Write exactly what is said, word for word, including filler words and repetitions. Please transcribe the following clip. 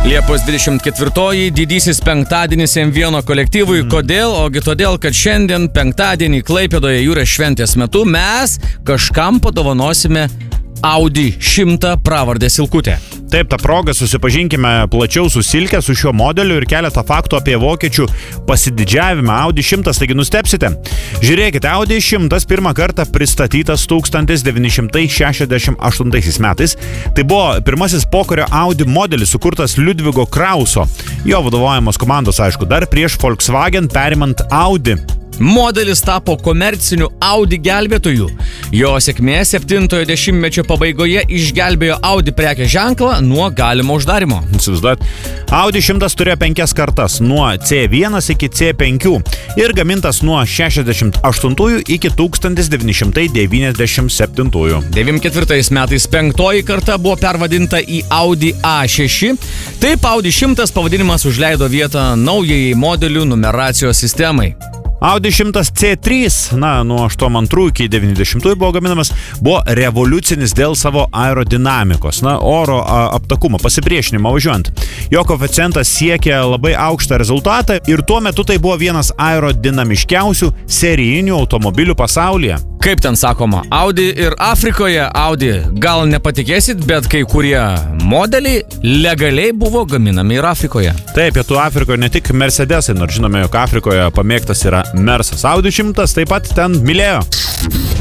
Liepos dvidešimt ketvirtoji didysis penktadienis M vienas kolektyvui. Mm. Kodėl? Ogi todėl, kad šiandien penktadienį Klaipėdoje jūros šventės metu mes kažkam padovanosime Audi šimtą pravardę Silkutė. Taip, tą progą susipažinkime plačiau su Silke, su šiuo modeliu ir keletą faktų apie vokiečių pasididžiavimą Audi šimtas, taigi nustebsite. Žiūrėkite, Audi šimtas pirmą kartą pristatytas tūkstantis devyni šimtai šešiasdešimt aštuntaisiais metais. Tai buvo pirmasis pokario Audi modelis sukurtas Liudvigo Krauso. Jo vadovaujamos komandos, aišku, dar prieš Volkswagen perimant Audi. Modelis tapo komerciniu Audi gelbėtoju. Jo sėkmė septintojo dešimtmečio pabaigoje išgelbėjo Audi prekės ženklą nuo galimo uždarimo. Įsivaizduojat, Audi šimtas turėjo penkias kartas, nuo C vienas iki C penki ir gamintas nuo šešiasdešimt aštuntųjų iki tūkstantis devyni šimtai devyniasdešimt septintųjų. devyniasdešimt ketvirtais metais penktoji karta buvo pervadinta į Audi A šeši. Taip Audi šimtas pavadinimas užleido vietą naujai modelių numeracijos sistemai. Audi šimtas C trys, na, nuo aštuoniasdešimt antrų iki devyniasdešimtųjų buvo gaminamas, buvo revoliucinis dėl savo aerodinamikos, na, oro aptakumo, pasipriešinimo važiuojant. Jo koeficientas siekia labai aukštą rezultatą ir tuo metu tai buvo vienas aerodinamiškiausių serijinių automobilių pasaulyje. Kaip ten sakoma, Audi ir Afrikoje Audi, gal nepatikėsit, bet kai kurie modeliai legaliai buvo gaminami ir Afrikoje. Taip, pietų Afrikoje ne tik Mercedesai, nors žinome, jog Afrikoje pamėgtas yra Mersas. Audi šimtas taip pat ten mylėjo.